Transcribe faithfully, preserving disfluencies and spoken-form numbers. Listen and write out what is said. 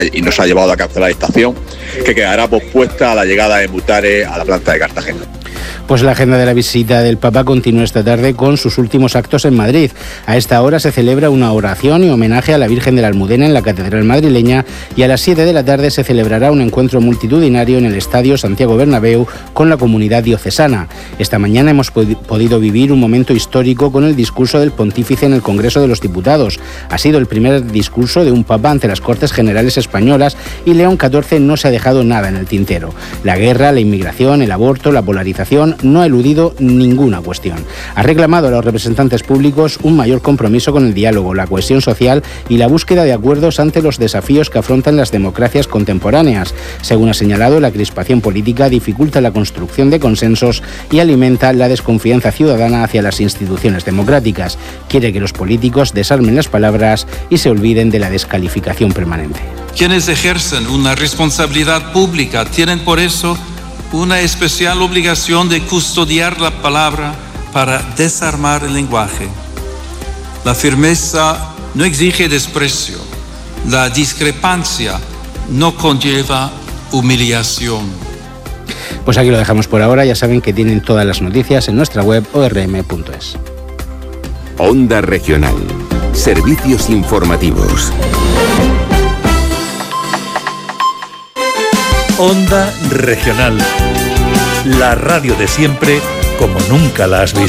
y no se ha llevado a cancelar la estación, que quedará pospuesta a la llegada de Mutares a la planta de Cartagena. Pues la agenda de la visita del Papa continúa esta tarde con sus últimos actos en Madrid. A esta hora se celebra una oración y homenaje a la Virgen de la Almudena en la Catedral madrileña y a las siete de la tarde se celebrará un encuentro multitudinario en el Estadio Santiago Bernabéu con la comunidad diocesana. Esta mañana hemos pod- podido vivir un momento histórico con el discurso del pontífice en el Congreso de los Diputados. Ha sido el primer discurso de un Papa ante las Cortes Generales españolas y León catorce no se ha dejado nada en el tintero. La guerra, la inmigración, el aborto, la polarización no ha eludido ninguna cuestión. Ha reclamado a los representantes públicos un mayor compromiso con el diálogo, la cohesión social y la búsqueda de acuerdos ante los desafíos que afrontan las democracias contemporáneas. Según ha señalado, la crispación política dificulta la construcción de consensos y alimenta la desconfianza ciudadana hacia las instituciones democráticas. Quiere que los políticos desarmen las palabras y se olviden de la descalificación permanente. Quienes ejercen una responsabilidad pública tienen por eso una especial obligación de custodiar la palabra para desarmar el lenguaje. La firmeza no exige desprecio. La discrepancia no conlleva humillación. Pues aquí lo dejamos por ahora. Ya saben que tienen todas las noticias en nuestra web o r m punto es. Onda Regional. Servicios informativos. Onda Regional. La radio de siempre como nunca la has visto.